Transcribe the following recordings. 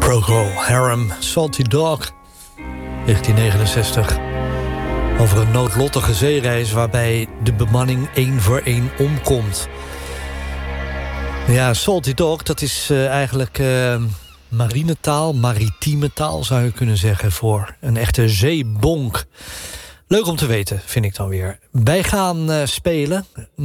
Procol Harum, Salty Dog, 1969. Over een noodlottige zeereis waarbij de bemanning 1 voor 1 omkomt. Ja, Salty Dog, dat is eigenlijk marinetaal, maritieme taal zou je kunnen zeggen, voor een echte zeebonk. Leuk om te weten, vind ik dan weer. Wij gaan spelen.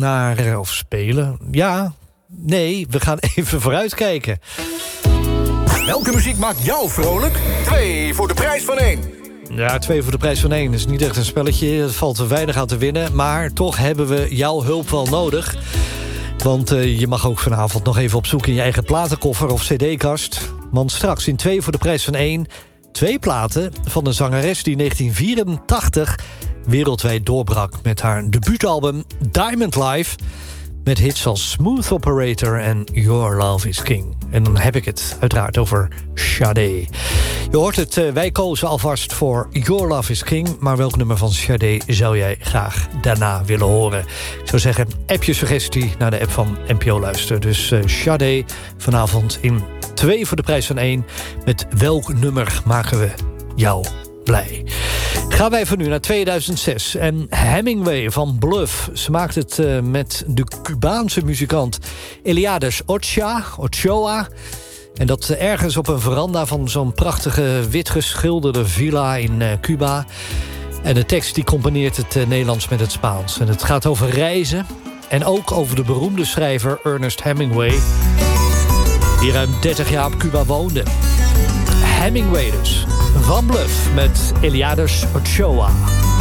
Ja, nee, we gaan even vooruitkijken. Welke muziek maakt jou vrolijk? 2 voor de prijs van 1. Ja, 2 voor de prijs van 1 is niet echt een spelletje. Het valt er weinig aan te winnen. Maar toch hebben we jouw hulp wel nodig. Want je mag ook vanavond nog even op zoek in je eigen platenkoffer of cd-kast. Want straks in 2 voor de prijs van 1... 2 platen van een zangeres die in 1984 wereldwijd doorbrak met haar debuutalbum Diamond Life, met hits als Smooth Operator en Your Love is King. En dan heb ik het uiteraard over Sade. Je hoort het, wij kozen alvast voor Your Love is King, maar welk nummer van Sade zou jij graag daarna willen horen? Ik zou zeggen, app je suggestie naar de app van NPO Luister. Dus Sade vanavond in 2 voor de prijs van 1. Met welk nummer maken we jou blij? Gaan wij van nu naar 2006. En Hemingway van Bluff. Ze maakt het met de Cubaanse muzikant Eliades Ochoa. En dat ergens op een veranda van zo'n prachtige wit geschilderde villa in Cuba. En de tekst die combineert het Nederlands met het Spaans. En het gaat over reizen. En ook over de beroemde schrijver Ernest Hemingway, die ruim 30 jaar op Cuba woonde. Hemingway dus. Van Bluff met Eliades Ochoa.